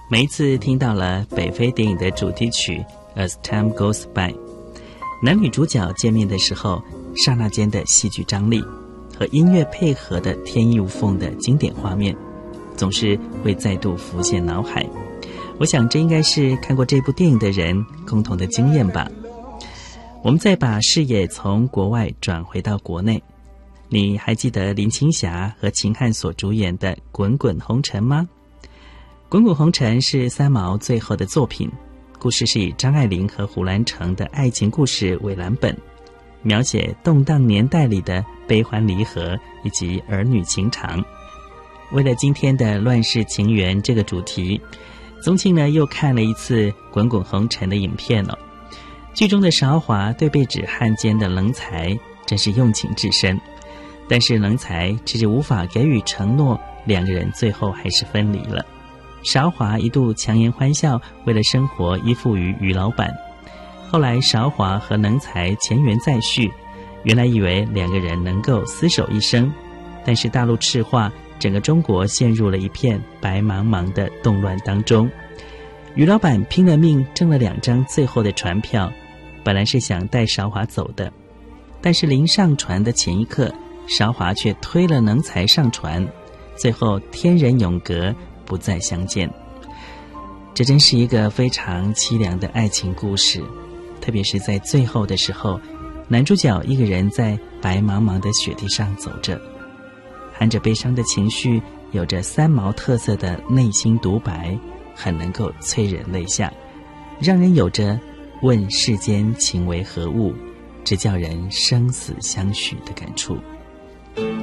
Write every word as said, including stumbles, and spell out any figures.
每一次听到了北非电影的主题曲 As Time Goes By， 男女主角见面的时候，刹那间的戏剧张力和音乐配合的天衣无缝的经典画面，总是会再度浮现脑海。我想这应该是看过这部电影的人共同的经验吧。我们再把视野从国外转回到国内，你还记得林青霞和秦汉所主演的《滚滚红尘》吗？《滚滚红尘》是三毛最后的作品，故事是以张爱玲和胡兰成的爱情故事为蓝本，描写动荡年代里的悲欢离合以及儿女情长。为了今天的乱世情缘这个主题，宗庆呢又看了一次《滚滚红尘》的影片了。剧中的韶华对被指汉奸的冷才真是用情至深，但是冷才迟迟无法给予承诺，两个人最后还是分离了。韶华一度强颜欢笑，为了生活依附于于老板。后来韶华和能才前缘再续，原来以为两个人能够厮守一生，但是大陆赤化，整个中国陷入了一片白茫茫的动乱当中。于老板拼了命挣了两张最后的船票，本来是想带韶华走的，但是临上船的前一刻，韶华却推了能才上船，最后天人永隔，不再相见。这真是一个非常凄凉的爱情故事，特别是在最后的时候，男主角一个人在白茫茫的雪地上走着，含着悲伤的情绪，有着三毛特色的内心独白，很能够催人泪下，让人有着问世间情为何物，只叫人生死相许的感触。